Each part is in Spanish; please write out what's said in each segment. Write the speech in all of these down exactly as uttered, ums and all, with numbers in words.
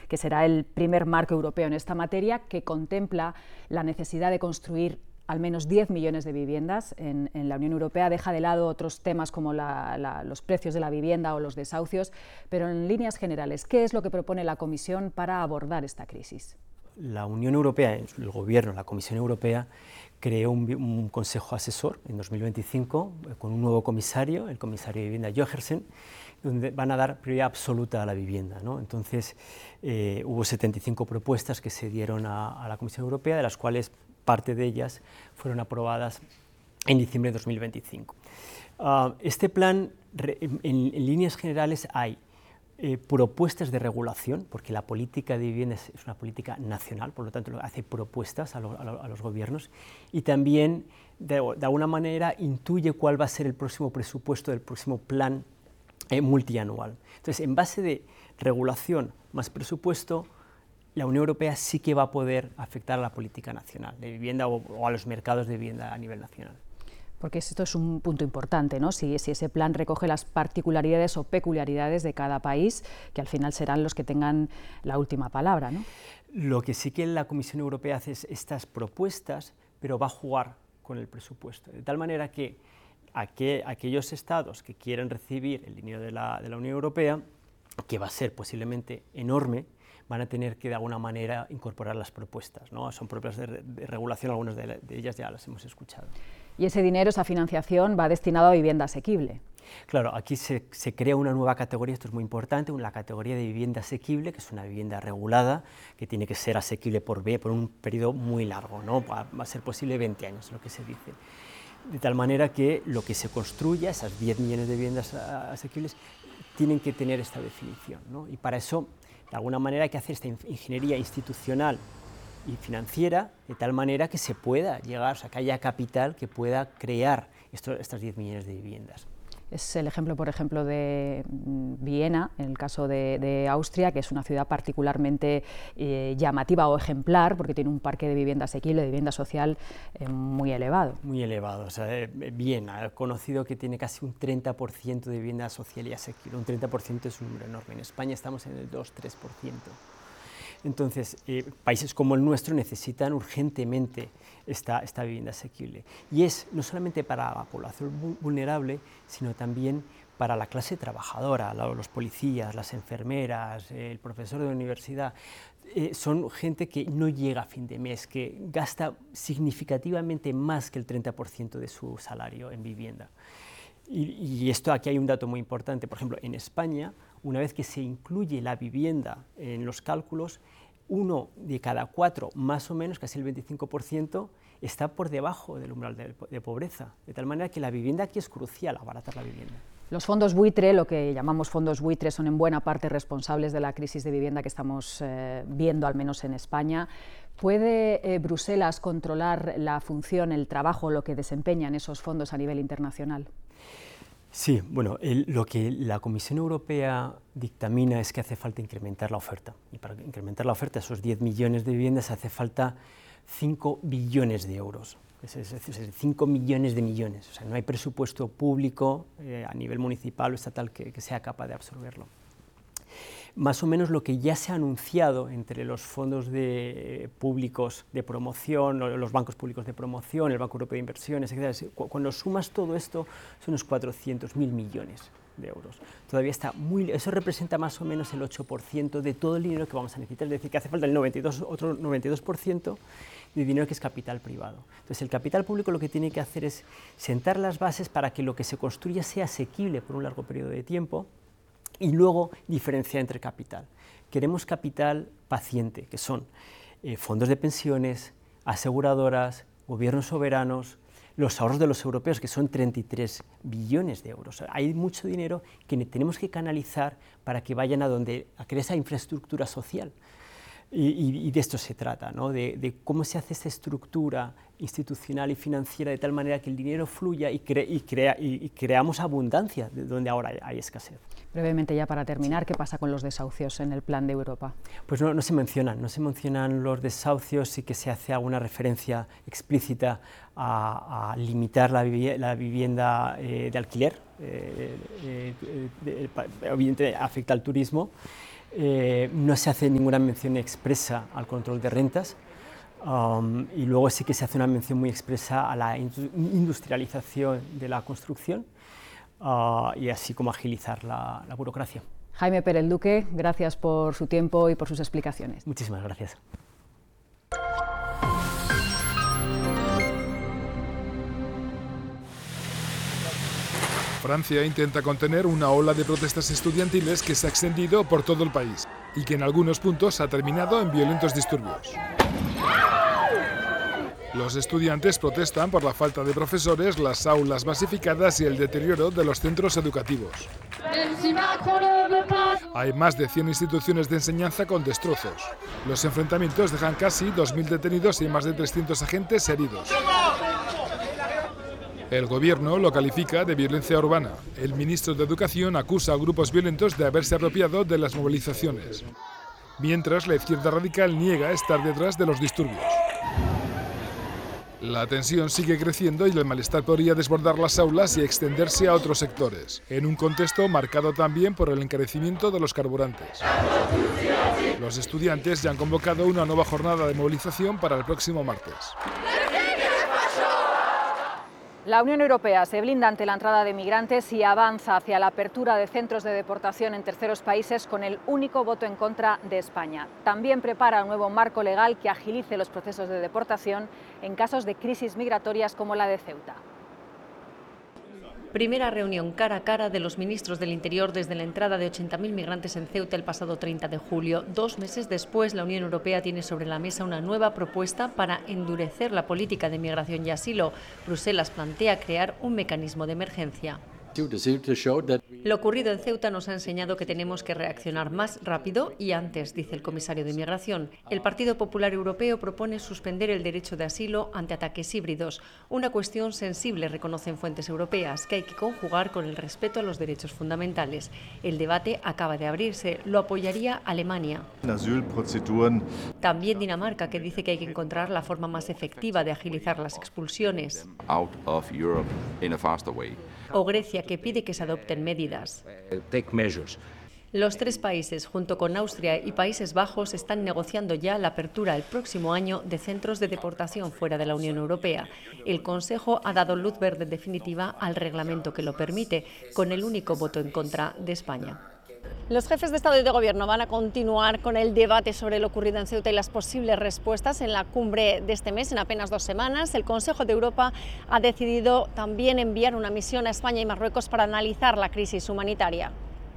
que será el primer marco europeo en esta materia, que contempla la necesidad de construir al menos diez millones de viviendas en, en la Unión Europea. Deja de lado otros temas como la, la, los precios de la vivienda o los desahucios, pero en líneas generales, ¿qué es lo que propone la Comisión para abordar esta crisis? La Unión Europea, el Gobierno, la Comisión Europea, creó un, un consejo asesor en dos mil veinticinco con un nuevo comisario, el comisario de Vivienda Johansson, donde van a dar prioridad absoluta a la vivienda, ¿no? Entonces, eh, hubo setenta y cinco propuestas que se dieron a, a la Comisión Europea, de las cuales parte de ellas fueron aprobadas en diciembre de dos mil veinticinco. Uh, este plan, en, en líneas generales, hay eh, propuestas de regulación, porque la política de vivienda es, es una política nacional, por lo tanto hace propuestas a, lo, a, lo, a los gobiernos, y también de, de alguna manera intuye cuál va a ser el próximo presupuesto del próximo plan eh, multianual. Entonces, en base de regulación más presupuesto, la Unión Europea sí que va a poder afectar a la política nacional de vivienda o, o a los mercados de vivienda a nivel nacional. Porque esto es un punto importante, ¿no? Si, si ese plan recoge las particularidades o peculiaridades de cada país, que al final serán los que tengan la última palabra, ¿no? Lo que sí que la Comisión Europea hace es estas propuestas, pero va a jugar con el presupuesto, de tal manera que aquel, aquellos estados que quieren recibir el dinero de la, de la Unión Europea, que va a ser posiblemente enorme, van a tener que de alguna manera incorporar las propuestas, ¿no? Son propias de, de regulación, algunas de, de ellas ya las hemos escuchado. Y ese dinero, esa financiación, va destinado a vivienda asequible. Claro, aquí se, se crea una nueva categoría, esto es muy importante, la categoría de vivienda asequible, que es una vivienda regulada, que tiene que ser asequible por, por un periodo muy largo, ¿no? Va, va a ser posible veinte años, es lo que se dice. De tal manera que lo que se construya, esas diez millones de viviendas asequibles, tienen que tener esta definición, ¿no? Y para eso, de alguna manera, hay que hacer esta ingeniería institucional y financiera, de tal manera que se pueda llegar, o sea, que haya capital que pueda crear esto, estas diez millones de viviendas. Es el ejemplo, por ejemplo, de Viena, en el caso de, de Austria, que es una ciudad particularmente eh, llamativa o ejemplar, porque tiene un parque de vivienda asequible, de vivienda social eh, muy elevado. Muy elevado. O sea, eh, Viena ha conocido que tiene casi un treinta por ciento de vivienda social y asequible. Un treinta por ciento es un número enorme. En España estamos en el dos a tres por ciento. Entonces, eh, países como el nuestro necesitan urgentemente esta, esta vivienda asequible. Y es no solamente para la población vulnerable, sino también para la clase trabajadora, los policías, las enfermeras, el profesor de la universidad. Eh, son gente que no llega a fin de mes, que gasta significativamente más que el treinta por ciento de su salario en vivienda. Y, y esto, aquí hay un dato muy importante. Por ejemplo, en España, una vez que se incluye la vivienda en los cálculos, uno de cada cuatro, más o menos, casi el veinticinco por ciento, está por debajo del umbral de, de pobreza. De tal manera que la vivienda aquí es crucial, abaratar la vivienda. Los fondos buitre, lo que llamamos fondos buitre, son en buena parte responsables de la crisis de vivienda que estamos eh, viendo, al menos en España. ¿Puede eh, Bruselas controlar la función, el trabajo, lo que desempeñan esos fondos a nivel internacional? Sí, bueno, el, lo que la Comisión Europea dictamina es que hace falta incrementar la oferta. Y para incrementar la oferta, esos diez millones de viviendas, hace falta cinco billones de euros. Es decir, cinco millones de millones. O sea, no hay presupuesto público eh, a nivel municipal o estatal que, que sea capaz de absorberlo. Más o menos lo que ya se ha anunciado entre los fondos de, eh, públicos de promoción, los bancos públicos de promoción, el Banco Europeo de Inversiones, etcétera. Cuando sumas todo esto, son unos cuatrocientos mil millones de euros. Todavía está muy, eso representa más o menos el ocho por ciento de todo el dinero que vamos a necesitar, es decir, que hace falta el noventa y dos, otro noventa y dos por ciento de dinero que es capital privado. Entonces, el capital público lo que tiene que hacer es sentar las bases para que lo que se construya sea asequible por un largo periodo de tiempo, y luego diferenciar entre capital. Queremos capital paciente, que son eh, fondos de pensiones, aseguradoras, gobiernos soberanos, los ahorros de los europeos, que son treinta y tres billones de euros. Hay mucho dinero que tenemos que canalizar para que vayan a donde a crear esa infraestructura social. Y, y, y de esto se trata, ¿no? de, de cómo se hace esta estructura institucional y financiera de tal manera que el dinero fluya y, cre, y, crea, y, y creamos abundancia de donde ahora hay, hay escasez. Brevemente, ya para terminar, ¿qué pasa con los desahucios en el plan de Europa? Pues no, no se mencionan, no se mencionan los desahucios, sí que se hace alguna referencia explícita a, a limitar la, vivi la vivienda eh, de alquiler, eh, eh, eh, evidentemente afecta al turismo. eh, no se hace ninguna mención expresa al control de rentas. Um, y luego sí que se hace una mención muy expresa a la industrialización de la construcción uh, y así como agilizar la, la burocracia. Jaime Pérez Duque, gracias por su tiempo y por sus explicaciones. Muchísimas gracias. Francia intenta contener una ola de protestas estudiantiles que se ha extendido por todo el país y que en algunos puntos ha terminado en violentos disturbios. Los estudiantes protestan por la falta de profesores, las aulas masificadas y el deterioro de los centros educativos. Hay más de cien instituciones de enseñanza con destrozos. Los enfrentamientos dejan casi dos mil detenidos y más de trescientos agentes heridos. El gobierno lo califica de violencia urbana. El ministro de Educación acusa a grupos violentos de haberse apropiado de las movilizaciones, mientras la izquierda radical niega estar detrás de los disturbios. La tensión sigue creciendo y el malestar podría desbordar las aulas y extenderse a otros sectores, en un contexto marcado también por el encarecimiento de los carburantes. Los estudiantes ya han convocado una nueva jornada de movilización para el próximo martes. La Unión Europea se blinda ante la entrada de migrantes y avanza hacia la apertura de centros de deportación en terceros países con el único voto en contra de España. También prepara un nuevo marco legal que agilice los procesos de deportación en casos de crisis migratorias como la de Ceuta. Primera reunión cara a cara de los ministros del Interior desde la entrada de ochenta mil migrantes en Ceuta el pasado treinta de julio. Dos meses después, la Unión Europea tiene sobre la mesa una nueva propuesta para endurecer la política de migración y asilo. Bruselas plantea crear un mecanismo de emergencia. Lo ocurrido en Ceuta nos ha enseñado que tenemos que reaccionar más rápido y antes, dice el comisario de Inmigración. El Partido Popular Europeo propone suspender el derecho de asilo ante ataques híbridos, una cuestión sensible, reconocen fuentes europeas, que hay que conjugar con el respeto a los derechos fundamentales. El debate acaba de abrirse, lo apoyaría Alemania. También Dinamarca, que dice que hay que encontrar la forma más efectiva de agilizar las expulsiones. O Grecia, que pide que se adopten medidas. Los tres países, junto con Austria y Países Bajos, están negociando ya la apertura el próximo año de centros de deportación fuera de la Unión Europea. El Consejo ha dado luz verde definitiva al reglamento que lo permite, con el único voto en contra de España. Los jefes de Estado y de Gobierno van a continuar con el debate sobre lo ocurrido en Ceuta y las posibles respuestas en la cumbre de este mes, en apenas dos semanas. El Consejo de Europa ha decidido también enviar una misión a España y Marruecos para analizar la crisis humanitaria.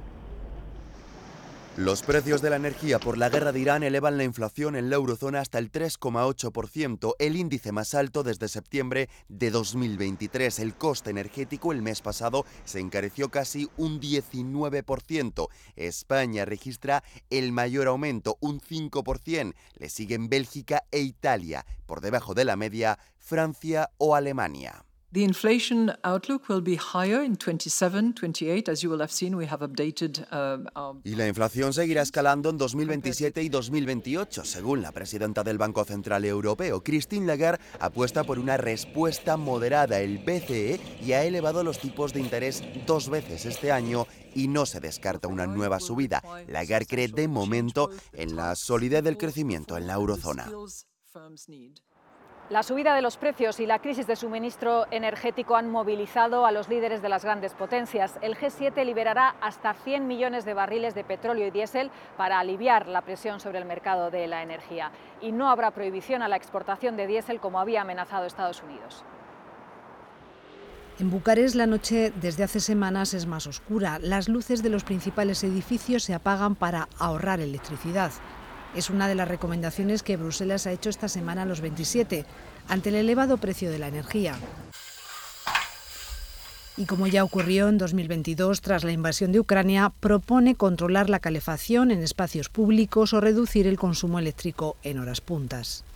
Los precios de la energía por la guerra de Irán elevan la inflación en la eurozona hasta el tres coma ocho por ciento, el índice más alto desde septiembre de dos mil veintitrés. El coste energético el mes pasado se encareció casi un diecinueve por ciento. España registra el mayor aumento, un cinco por ciento. Le siguen Bélgica e Italia. Por debajo de la media, Francia o Alemania. The inflation outlook will be higher in twenty-seven, twenty-eight. As you will have seen, we have updated uh, our... Y la inflación seguirá escalando en dos mil veintisiete y dos mil veintiocho, según la presidenta del Banco Central Europeo. Christine Lagarde apuesta por una respuesta moderada. El B C E ya ha elevado los tipos de interés dos veces este año y no se descarta una nueva subida. Lagarde cree de momento en la solidez del crecimiento en la eurozona. La subida de los precios y la crisis de suministro energético han movilizado a los líderes de las grandes potencias. El G siete liberará hasta cien millones de barriles de petróleo y diésel para aliviar la presión sobre el mercado de la energía. Y no habrá prohibición a la exportación de diésel como había amenazado Estados Unidos. En Bucarest la noche desde hace semanas es más oscura. Las luces de los principales edificios se apagan para ahorrar electricidad. Es una de las recomendaciones que Bruselas ha hecho esta semana a los veintisiete, ante el elevado precio de la energía. Y como ya ocurrió en dos mil veintidós, tras la invasión de Ucrania, propone controlar la calefacción en espacios públicos o reducir el consumo eléctrico en horas puntas.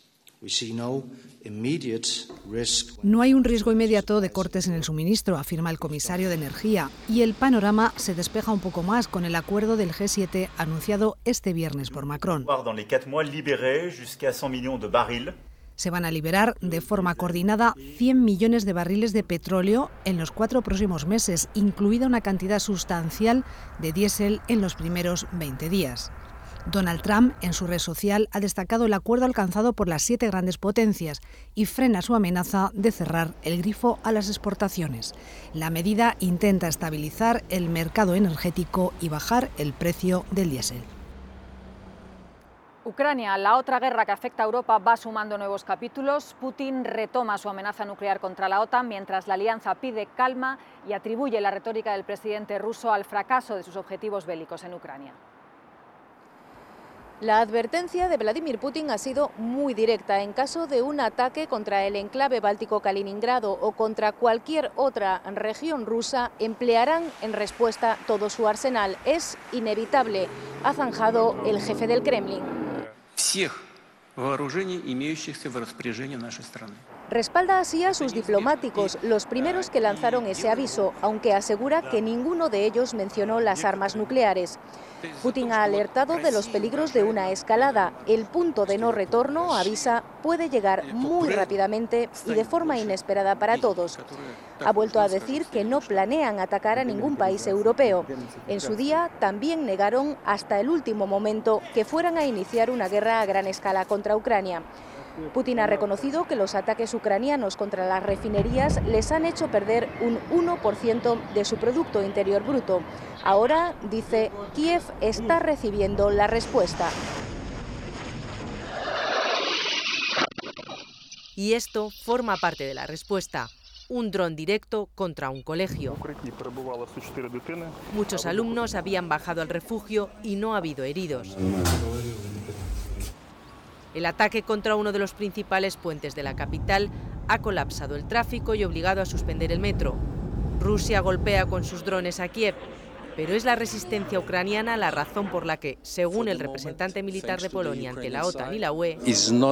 No hay un riesgo inmediato de cortes en el suministro, afirma el comisario de Energía, y el panorama se despeja un poco más con el acuerdo del G siete anunciado este viernes por Macron. Se van a liberar de forma coordinada cien millones de barriles de petróleo en los cuatro próximos meses, incluida una cantidad sustancial de diésel en los primeros veinte días. Donald Trump, en su red social, ha destacado el acuerdo alcanzado por las siete grandes potencias y frena su amenaza de cerrar el grifo a las exportaciones. La medida intenta estabilizar el mercado energético y bajar el precio del diésel. Ucrania, la otra guerra que afecta a Europa, va sumando nuevos capítulos. Putin retoma su amenaza nuclear contra la OTAN, mientras la alianza pide calma y atribuye la retórica del presidente ruso al fracaso de sus objetivos bélicos en Ucrania. La advertencia de Vladimir Putin ha sido muy directa. En caso de un ataque contra el enclave báltico Kaliningrado o contra cualquier otra región rusa, emplearán en respuesta todo su arsenal. Es inevitable, ha zanjado el jefe del Kremlin. Respalda así a sus diplomáticos, los primeros que lanzaron ese aviso, aunque asegura que ninguno de ellos mencionó las armas nucleares. Putin ha alertado de los peligros de una escalada. El punto de no retorno, avisa, puede llegar muy rápidamente y de forma inesperada para todos. Ha vuelto a decir que no planean atacar a ningún país europeo. En su día también negaron hasta el último momento que fueran a iniciar una guerra a gran escala contra Ucrania. Putin ha reconocido que los ataques ucranianos contra las refinerías les han hecho perder un uno por ciento de su Producto Interior Bruto. Ahora, dice, Kiev está recibiendo la respuesta. Y esto forma parte de la respuesta. Un dron directo contra un colegio. Muchos alumnos habían bajado al refugio y no ha habido heridos. El ataque contra uno de los principales puentes de la capital ha colapsado el tráfico y obligado a suspender el metro. Rusia golpea con sus drones a Kiev, pero es la resistencia ucraniana la razón por la que, según el representante militar de Polonia ante la OTAN y la U E,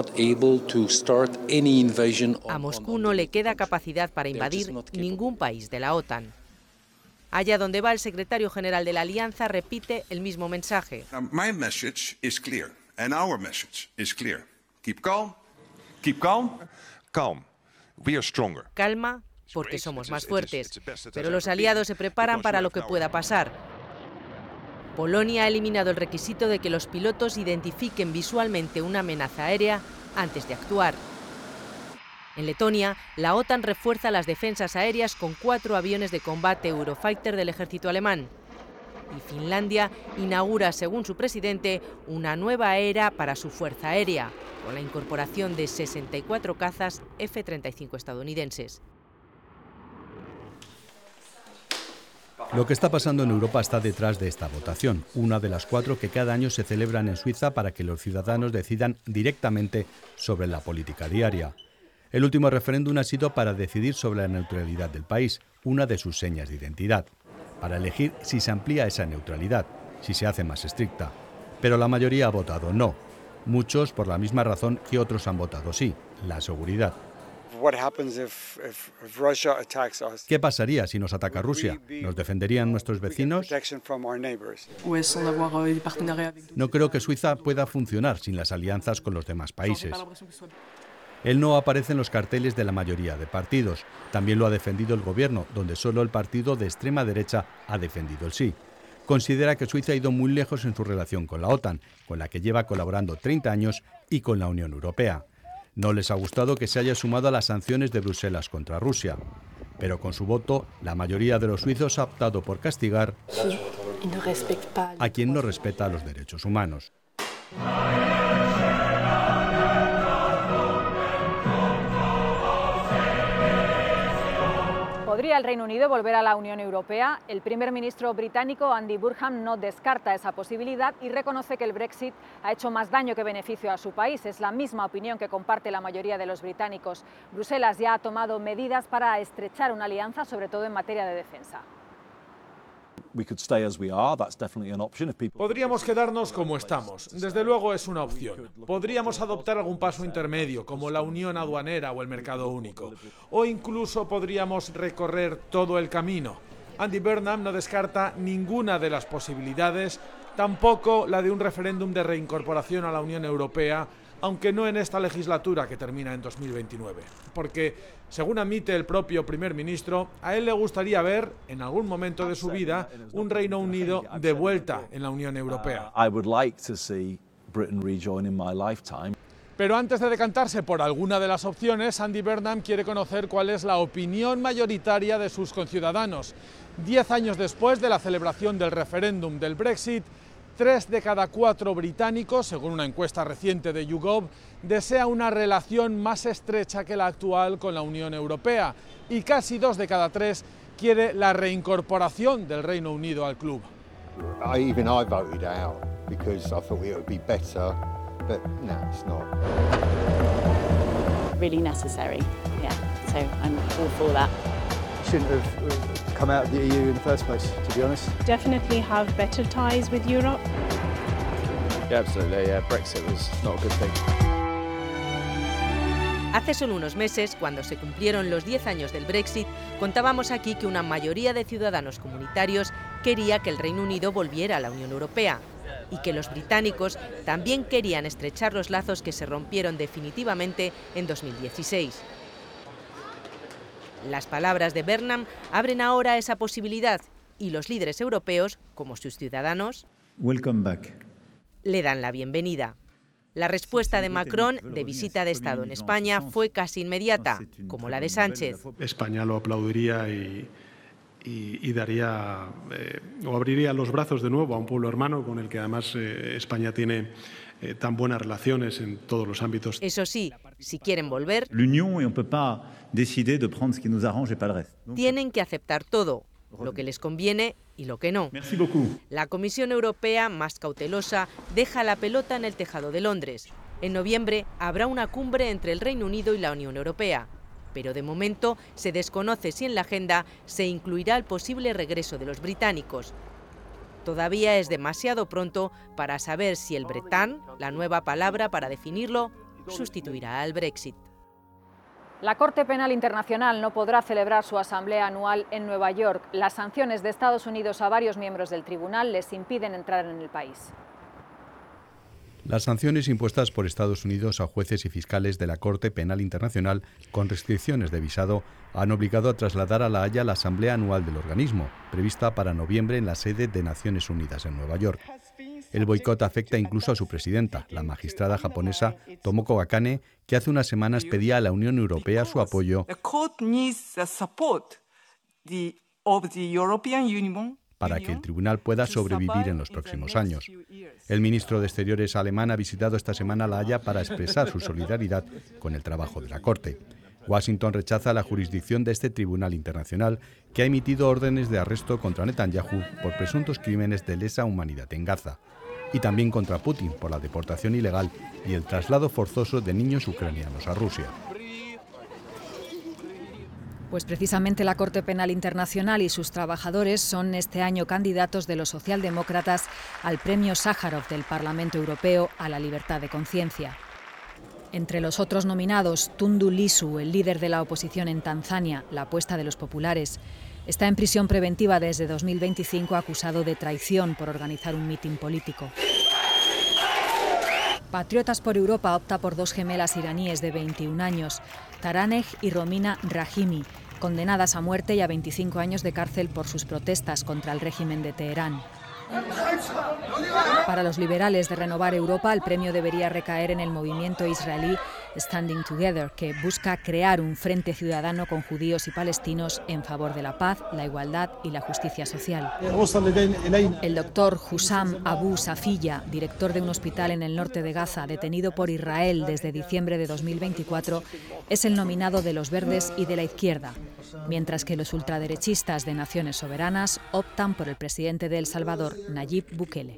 a Moscú no le queda capacidad para invadir ningún país de la OTAN. Allá donde va, el secretario general de la Alianza repite el mismo mensaje. And our message is clear. Keep calm. Keep calm. Calm. We are stronger. Calma, porque somos más fuertes. Pero los aliados se preparan para lo que pueda pasar. Polonia ha eliminado el requisito de que los pilotos identifiquen visualmente una amenaza aérea antes de actuar. En Letonia, la OTAN refuerza las defensas aéreas con cuatro aviones de combate Eurofighter del ejército alemán. Y Finlandia inaugura, según su presidente, una nueva era para su fuerza aérea, con la incorporación de sesenta y cuatro cazas F treinta y cinco estadounidenses. Lo que está pasando en Europa está detrás de esta votación, una de las cuatro que cada año se celebran en Suiza para que los ciudadanos decidan directamente sobre la política diaria. El último referéndum ha sido para decidir sobre la neutralidad del país, una de sus señas de identidad, para elegir si se amplía esa neutralidad, si se hace más estricta. Pero la mayoría ha votado no. Muchos por la misma razón que otros han votado sí, la seguridad. ¿Qué pasaría si nos ataca Rusia? ¿Nos defenderían nuestros vecinos? No creo que Suiza pueda funcionar sin las alianzas con los demás países. El no aparece en los carteles de la mayoría de partidos. También lo ha defendido el gobierno, donde solo el partido de extrema derecha ha defendido el sí. Considera que Suiza ha ido muy lejos en su relación con la OTAN, con la que lleva colaborando treinta años, y con la Unión Europea. No les ha gustado que se haya sumado a las sanciones de Bruselas contra Rusia. Pero con su voto, la mayoría de los suizos ha optado por castigar a quien no respeta los derechos humanos. ¿Podría el Reino Unido volver a la Unión Europea? El primer ministro británico Andy Burnham no descarta esa posibilidad y reconoce que el Brexit ha hecho más daño que beneficio a su país. Es la misma opinión que comparte la mayoría de los británicos. Bruselas ya ha tomado medidas para estrechar una alianza, sobre todo en materia de defensa. Podríamos quedarnos como estamos. Desde luego es una opción. Podríamos adoptar algún paso intermedio, como la unión aduanera o el mercado único. O incluso podríamos recorrer todo el camino. Andy Burnham no descarta ninguna de las posibilidades, tampoco la de un referéndum de reincorporación a la Unión Europea, aunque no en esta legislatura que termina en dos mil veintinueve. Porque, según admite el propio primer ministro, a él le gustaría ver, en algún momento de su vida, un Reino Unido de vuelta en la Unión Europea. Pero antes de decantarse por alguna de las opciones, Andy Burnham quiere conocer cuál es la opinión mayoritaria de sus conciudadanos. Diez años después de la celebración del referéndum del Brexit, tres de cada cuatro británicos, según una encuesta reciente de YouGov, desea una relación más estrecha que la actual con la Unión Europea, y casi dos de cada tres quiere la reincorporación del Reino Unido al club. I, even I voted out because I thought it would be better. But no, it's not. Really necessary, yeah. So I'm all for that. Shouldn't have come out of the E U in the first place, to be honest. Definitely have better ties with Europe. Yeah, absolutely. Yeah, Brexit was not a good thing. Hace solo unos meses, cuando se cumplieron los diez años del Brexit, contábamos aquí que una mayoría de ciudadanos comunitarios quería que el Reino Unido volviera a la Unión Europea y que los británicos también querían estrechar los lazos que se rompieron definitivamente en dos mil dieciséis. Las palabras de Burnham abren ahora esa posibilidad y los líderes europeos, como sus ciudadanos, Welcome back. le dan la bienvenida. La respuesta de Macron de visita de Estado en España fue casi inmediata, como la de Sánchez. España lo aplaudiría y, y, y daría eh, o abriría los brazos de nuevo a un pueblo hermano con el que además eh, España tiene eh, tan buenas relaciones en todos los ámbitos. Eso sí, si quieren volver, L'Union et on peut pas décider de prendre ce qui nous arrange et pas le reste. tienen que aceptar todo, lo que les conviene y lo que no. Merci beaucoup. La Comisión Europea, más cautelosa, deja la pelota en el tejado de Londres. En noviembre habrá una cumbre entre el Reino Unido y la Unión Europea, pero de momento se desconoce si en la agenda se incluirá el posible regreso de los británicos. Todavía es demasiado pronto para saber si el bretán, la nueva palabra para definirlo, sustituirá al Brexit. La Corte Penal Internacional no podrá celebrar su asamblea anual en Nueva York. Las sanciones de Estados Unidos a varios miembros del tribunal les impiden entrar en el país. Las sanciones impuestas por Estados Unidos a jueces y fiscales de la Corte Penal Internacional con restricciones de visado han obligado a trasladar a La Haya la asamblea anual del organismo, prevista para noviembre en la sede de Naciones Unidas en Nueva York. El boicot afecta incluso a su presidenta, la magistrada japonesa Tomoko Akane, que hace unas semanas pedía a la Unión Europea su apoyo para que el tribunal pueda sobrevivir en los próximos años. El ministro de Exteriores alemán ha visitado esta semana La Haya para expresar su solidaridad con el trabajo de la Corte. Washington rechaza la jurisdicción de este tribunal internacional, que ha emitido órdenes de arresto contra Netanyahu por presuntos crímenes de lesa humanidad en Gaza, y también contra Putin por la deportación ilegal y el traslado forzoso de niños ucranianos a Rusia. Pues precisamente la Corte Penal Internacional y sus trabajadores son este año candidatos de los socialdemócratas al Premio Sájarov del Parlamento Europeo a la libertad de conciencia. Entre los otros nominados, Tundu Lissu, el líder de la oposición en Tanzania, la apuesta de los populares, está en prisión preventiva desde dos mil veinticinco acusado de traición por organizar un mitin político. Patriotas por Europa opta por dos gemelas iraníes de veintiún años, Taraneh y Romina Rahimi, condenadas a muerte y a veinticinco años de cárcel por sus protestas contra el régimen de Teherán. Para los liberales de Renovar Europa, el premio debería recaer en el movimiento israelí Standing Together, que busca crear un frente ciudadano con judíos y palestinos en favor de la paz, la igualdad y la justicia social. El doctor Hussam Abu Safiya, director de un hospital en el norte de Gaza, detenido por Israel desde diciembre de dos mil veinticuatro, es el nominado de los Verdes y de la izquierda, mientras que los ultraderechistas de Naciones Soberanas optan por el presidente de El Salvador, Nayib Bukele.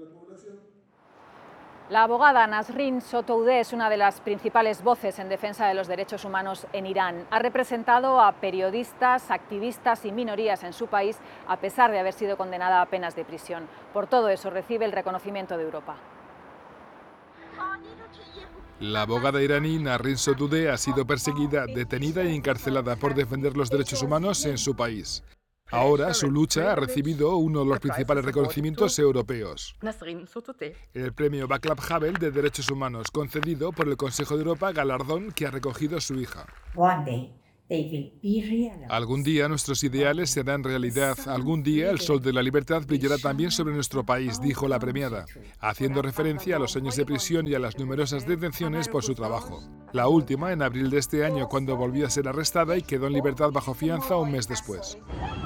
La abogada Nasrin Sotoudeh es una de las principales voces en defensa de los derechos humanos en Irán. Ha representado a periodistas, activistas y minorías en su país, a pesar de haber sido condenada a penas de prisión. Por todo eso recibe el reconocimiento de Europa. La abogada iraní Nasrin Sotoudeh ha sido perseguida, detenida y encarcelada por defender los derechos humanos en su país. Ahora su lucha ha recibido uno de los principales reconocimientos europeos, el premio Václav Havel de Derechos Humanos, concedido por el Consejo de Europa, galardón que ha recogido su hija. Algún día nuestros ideales serán realidad, algún día el sol de la libertad brillará también sobre nuestro país, dijo la premiada, haciendo referencia a los años de prisión y a las numerosas detenciones por su trabajo. La última en abril de este año, cuando volvió a ser arrestada y quedó en libertad bajo fianza un mes después.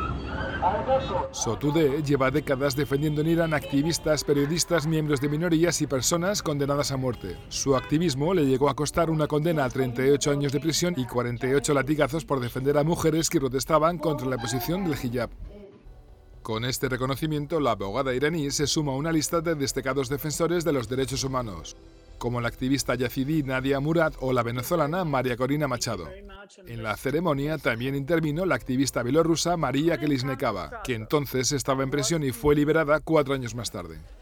Sotoudeh lleva décadas defendiendo en Irán activistas, periodistas, miembros de minorías y personas condenadas a muerte. Su activismo le llegó a costar una condena a treinta y ocho años de prisión y cuarenta y ocho latigazos por defender a mujeres que protestaban contra la imposición del hijab. Con este reconocimiento, la abogada iraní se suma a una lista de destacados defensores de los derechos humanos, como la activista yazidí Nadia Murad o la venezolana María Corina Machado. En la ceremonia también intervino la activista bielorrusa María Kelesnikava, que entonces estaba en prisión y fue liberada cuatro años más tarde.